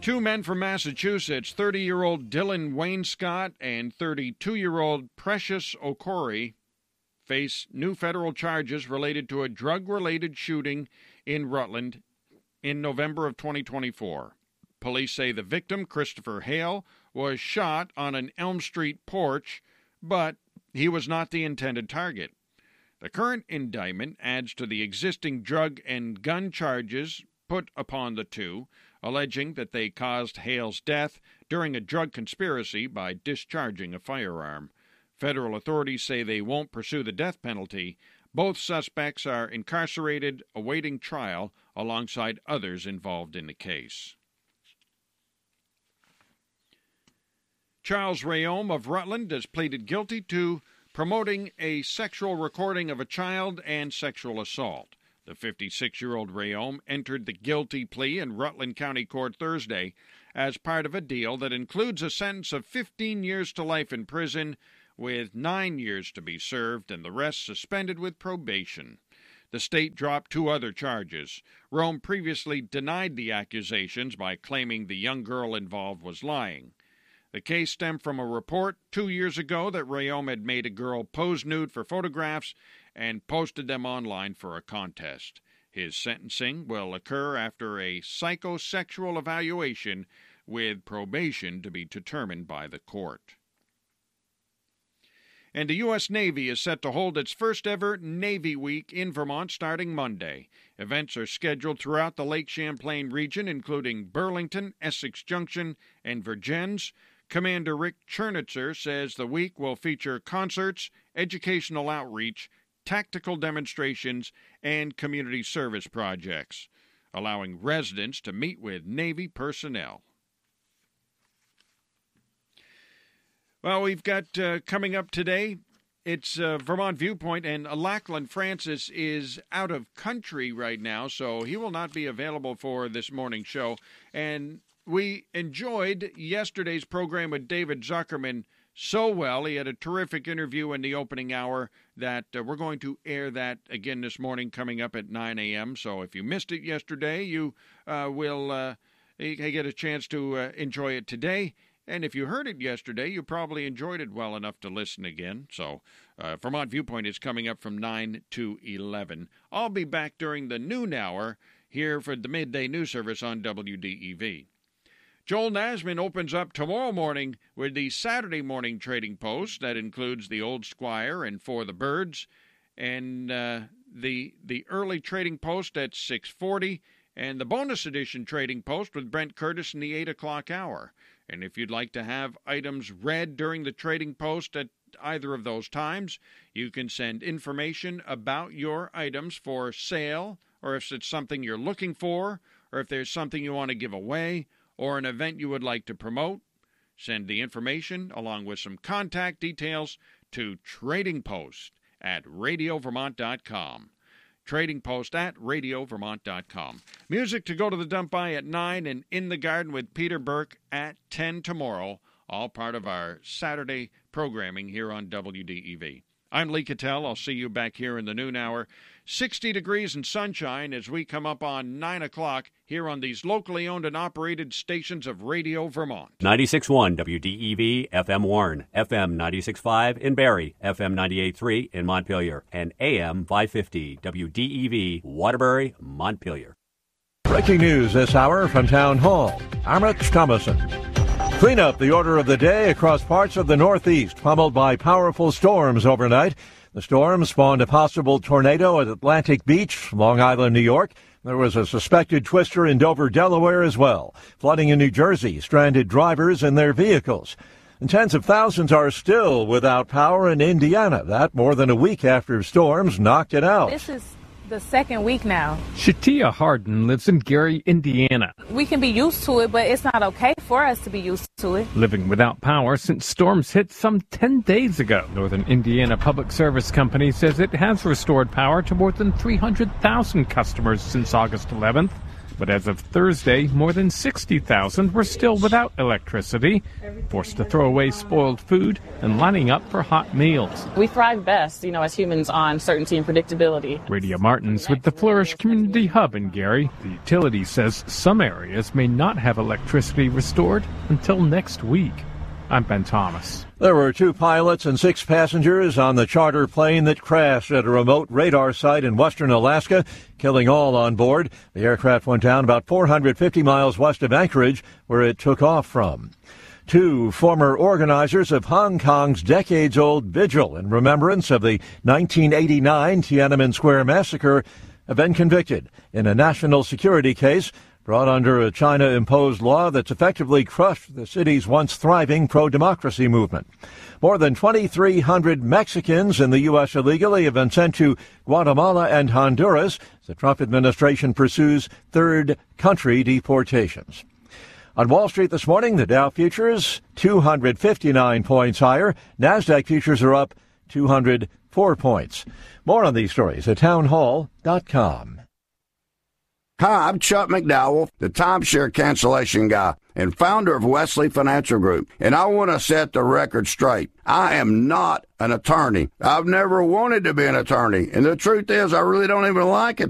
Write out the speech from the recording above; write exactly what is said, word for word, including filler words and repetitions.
Two men from Massachusetts, thirty-year-old Dylan Wainscott and thirty-two-year-old Precious Okori, face new federal charges related to a drug-related shooting in Rutland in November of twenty twenty-four. Police say the victim, Christopher Hale, was shot on an Elm Street porch, but he was not the intended target. The current indictment adds to the existing drug and gun charges put upon the two, alleging that they caused Hale's death during a drug conspiracy by discharging a firearm. Federal authorities say they won't pursue the death penalty. Both suspects are incarcerated, awaiting trial, alongside others involved in the case. Charles Rayome of Rutland has pleaded guilty to promoting a sexual recording of a child and sexual assault. The fifty-six-year-old Rayome entered the guilty plea in Rutland County Court Thursday as part of a deal that includes a sentence of fifteen years to life in prison, with nine years to be served and the rest suspended with probation. The state dropped two other charges. Rome previously denied the accusations by claiming the young girl involved was lying. The case stemmed from a report two years ago that Rayome had made a girl pose nude for photographs and posted them online for a contest. His sentencing will occur after a psychosexual evaluation with probation to be determined by the court. And the U S Navy is set to hold its first-ever Navy Week in Vermont starting Monday. Events are scheduled throughout the Lake Champlain region, including Burlington, Essex Junction, and Vergennes. Commander Rick Chernitzer says the week will feature concerts, educational outreach, tactical demonstrations, and community service projects, allowing residents to meet with Navy personnel. Well, we've got uh, coming up today, it's uh, Vermont Viewpoint, and Lachlan Francis is out of country right now, so he will not be available for this morning's show. And we enjoyed yesterday's program with David Zuckerman so well. He had a terrific interview in the opening hour that uh, we're going to air that again this morning coming up at nine a.m. So if you missed it yesterday, you uh, will uh, get a chance to uh, enjoy it today. And if you heard it yesterday, you probably enjoyed it well enough to listen again. So uh, Vermont Viewpoint is coming up from nine to eleven. I'll be back during the noon hour here for the midday news service on W D E V. Joel Nasman opens up tomorrow morning with the Saturday morning trading post. That includes the Old Squire and For the Birds, and uh, the the early trading post at six forty, and the bonus edition trading post with Brent Curtis in the eight o'clock hour. And if you'd like to have items read during the trading post at either of those times, you can send information about your items for sale, or if it's something you're looking for, or if there's something you want to give away, or an event you would like to promote. Send the information along with some contact details to Trading Post at radio vermont dot com. Trading Post at radio vermont dot com. Music to go to the dump by at nine, and In the Garden with Peter Burke at ten tomorrow, all part of our Saturday programming here on W D E V. I'm Lee Cattell. I'll see you back here in the noon hour. sixty degrees and sunshine as we come up on nine o'clock here on these locally owned and operated stations of Radio Vermont. ninety-six point one W D E V, F M Warren, F M ninety-six point five in Barrie, F M ninety-eight point three in Montpelier, and A M five fifty W D E V, Waterbury, Montpelier. Breaking news this hour from Town Hall. Amit Thomason. Clean up the order of the day across parts of the Northeast, pummeled by powerful storms overnight. The storm spawned a possible tornado at Atlantic Beach, Long Island, New York. There was a suspected twister in Dover, Delaware as well. Flooding in New Jersey stranded drivers in their vehicles. And tens of thousands are still without power in Indiana. That more than a week after storms knocked it out. This is the second week now. Shatia Harden lives in Gary, Indiana. We can be used to it, but it's not okay for us to be used to it. Living without power since storms hit some ten days ago. Northern Indiana Public Service Company says it has restored power to more than three hundred thousand customers since August eleventh. But as of Thursday, more than sixty thousand were still without electricity, forced to throw away spoiled food and lining up for hot meals. We thrive best, you know, as humans on certainty and predictability. Radio Martins with the Flourish Community Hub in Gary. The utility says some areas may not have electricity restored until next week. I'm Ben Thomas. There were two pilots and six passengers on the charter plane that crashed at a remote radar site in western Alaska, killing all on board. The aircraft went down about four hundred fifty miles west of Anchorage, where it took off from. Two former organizers of Hong Kong's decades-old vigil in remembrance of the nineteen eighty-nine Tiananmen Square massacre have been convicted in a national security case brought under a China-imposed law that's effectively crushed the city's once thriving pro-democracy movement. More than twenty-three hundred Mexicans in the U S illegally have been sent to Guatemala and Honduras. The Trump administration pursues third-country deportations. On Wall Street this morning, the Dow futures two hundred fifty-nine points higher. NASDAQ futures are up two hundred four points. More on these stories at townhall dot com. Hi, I'm Chuck McDowell, the timeshare cancellation guy and founder of Wesley Financial Group, and I want to set the record straight. I am not an attorney. I've never wanted to be an attorney, and the truth is I really don't even like it.